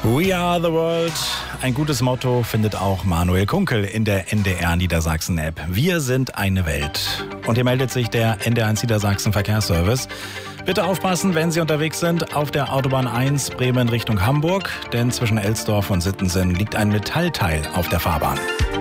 We are the world. Ein gutes Motto findet auch Manuel Kunkel in der NDR Niedersachsen App. Wir sind eine Welt. Und hier meldet sich der NDR1 Niedersachsen Verkehrsservice. Bitte aufpassen, wenn Sie unterwegs sind auf der Autobahn 1 Bremen Richtung Hamburg, denn zwischen Elsdorf und Sittensen liegt ein Metallteil auf der Fahrbahn.